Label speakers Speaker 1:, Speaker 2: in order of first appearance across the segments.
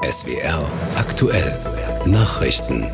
Speaker 1: SWR aktuell Nachrichten.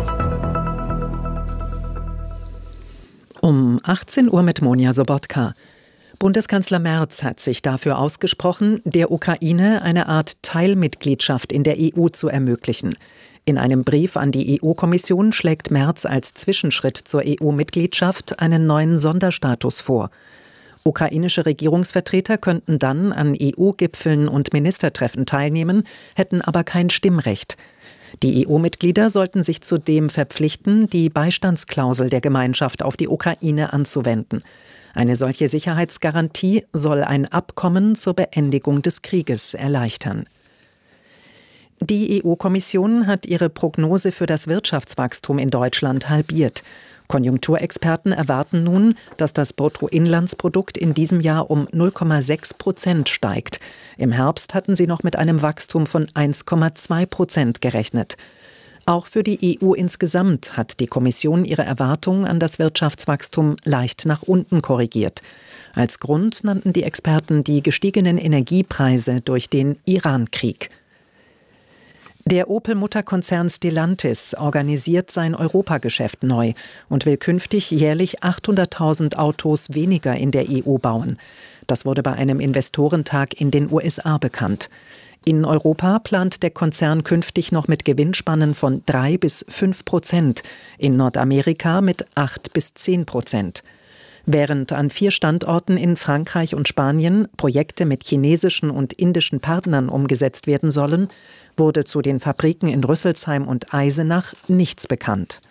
Speaker 2: Um 18 Uhr mit Monja Sobotka. Bundeskanzler Merz hat sich dafür ausgesprochen, der Ukraine eine Art Teilmitgliedschaft in der EU zu ermöglichen. In einem Brief an die EU-Kommission schlägt Merz als Zwischenschritt zur EU-Mitgliedschaft einen neuen Sonderstatus vor. Ukrainische Regierungsvertreter könnten dann an EU-Gipfeln und Ministertreffen teilnehmen, hätten aber kein Stimmrecht. Die EU-Mitglieder sollten sich zudem verpflichten, die Beistandsklausel der Gemeinschaft auf die Ukraine anzuwenden. Eine solche Sicherheitsgarantie soll ein Abkommen zur Beendigung des Krieges erleichtern. Die EU-Kommission hat ihre Prognose für das Wirtschaftswachstum in Deutschland halbiert. Konjunkturexperten erwarten nun, dass das Bruttoinlandsprodukt in diesem Jahr um 0,6% steigt. Im Herbst hatten sie noch mit einem Wachstum von 1,2% gerechnet. Auch für die EU insgesamt hat die Kommission ihre Erwartungen an das Wirtschaftswachstum leicht nach unten korrigiert. Als Grund nannten die Experten die gestiegenen Energiepreise durch den Iran-Krieg. Der Opel-Mutterkonzern Stellantis organisiert sein Europageschäft neu und will künftig jährlich 800.000 Autos weniger in der EU bauen. Das wurde bei einem Investorentag in den USA bekannt. In Europa plant der Konzern künftig noch mit Gewinnspannen von 3-5%, in Nordamerika mit 8-10%. Während an 4 Standorten in Frankreich und Spanien Projekte mit chinesischen und indischen Partnern umgesetzt werden sollen, wurde zu den Fabriken in Rüsselsheim und Eisenach nichts bekannt.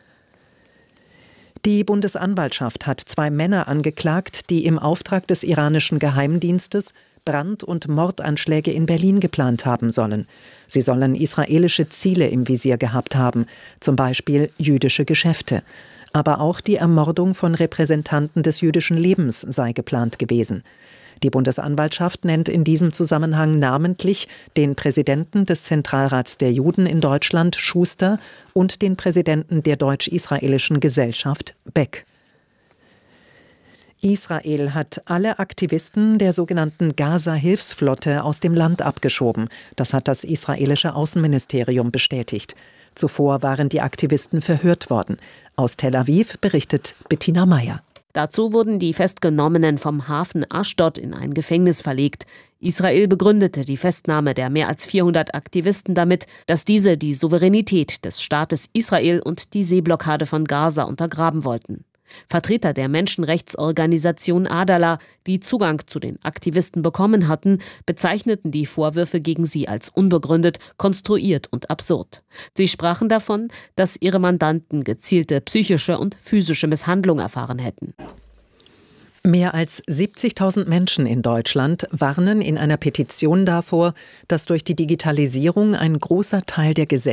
Speaker 2: Die Bundesanwaltschaft hat 2 Männer angeklagt, die im Auftrag des iranischen Geheimdienstes Brand- und Mordanschläge in Berlin geplant haben sollen. Sie sollen israelische Ziele im Visier gehabt haben, zum Beispiel jüdische Geschäfte. Aber auch die Ermordung von Repräsentanten des jüdischen Lebens sei geplant gewesen. Die Bundesanwaltschaft nennt in diesem Zusammenhang namentlich den Präsidenten des Zentralrats der Juden in Deutschland, Schuster, und den Präsidenten der Deutsch-Israelischen Gesellschaft, Beck. Israel hat alle Aktivisten der sogenannten Gaza-Hilfsflotte aus dem Land abgeschoben. Das hat das israelische Außenministerium bestätigt. Zuvor waren die Aktivisten verhört worden. Aus Tel Aviv berichtet Bettina Meyer.
Speaker 3: Dazu wurden die Festgenommenen vom Hafen Aschdod in ein Gefängnis verlegt. Israel begründete die Festnahme der mehr als 400 Aktivisten damit, dass diese die Souveränität des Staates Israel und die Seeblockade von Gaza untergraben wollten. Vertreter der Menschenrechtsorganisation Adala, die Zugang zu den Aktivisten bekommen hatten, bezeichneten die Vorwürfe gegen sie als unbegründet, konstruiert und absurd. Sie sprachen davon, dass ihre Mandanten gezielte psychische und physische Misshandlung erfahren hätten.
Speaker 2: Mehr als 70.000 Menschen in Deutschland warnen in einer Petition davor, dass durch die Digitalisierung ein großer Teil der Gesellschaft